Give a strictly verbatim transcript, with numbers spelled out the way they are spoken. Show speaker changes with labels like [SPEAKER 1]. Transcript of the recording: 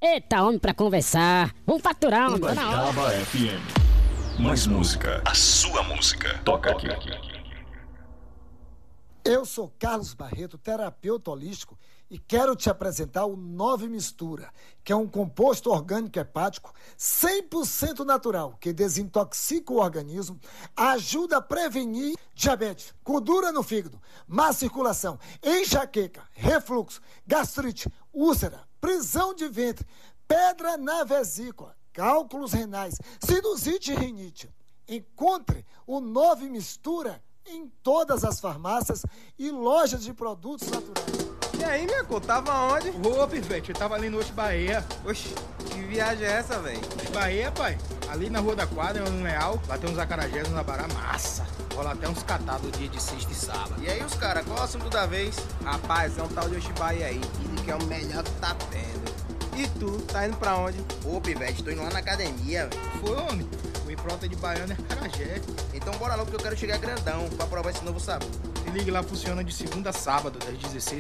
[SPEAKER 1] Eita, homem, pra conversar. Vamos faturar, homem, tá na hora.
[SPEAKER 2] Uberaba F M. Mais música. A sua música. Toca aqui.
[SPEAKER 3] Eu sou Carlos Barreto, terapeuta holístico, e quero te apresentar o Nove Mistura, que é um composto orgânico hepático cem por cento natural, que desintoxica o organismo, ajuda a prevenir diabetes, gordura no fígado, má circulação, enxaqueca, refluxo, gastrite, úlcera, prisão de ventre, pedra na vesícula, cálculos renais, sinusite e rinite. Encontre o Nove Mistura em todas as farmácias e lojas de produtos naturais.
[SPEAKER 4] E aí, Mico, tava onde?
[SPEAKER 5] Ô, Pivete, eu tava ali no Oxe Bahia.
[SPEAKER 4] Oxi, que viagem é essa, velho?
[SPEAKER 5] Oxe Bahia, pai. Ali na Rua da Quadra, no Leal, lá tem uns acarajés, uns abará massa. Rola até uns catados dia de sexta e sábado.
[SPEAKER 4] E aí, os caras, qual é o assunto da vez?
[SPEAKER 5] Rapaz, é um tal de Oxe Bahia aí. Dizem que é o melhor que tá tendo.
[SPEAKER 4] E tu, tá indo pra onde?
[SPEAKER 5] Ô, Pivete, tô indo lá na academia, velho. Foi, homem. Fui pronta de baiana e acarajé.
[SPEAKER 4] Então bora logo que eu quero chegar grandão pra provar esse novo sabor.
[SPEAKER 5] Se liga lá, funciona de segunda a sábado, das dezesseis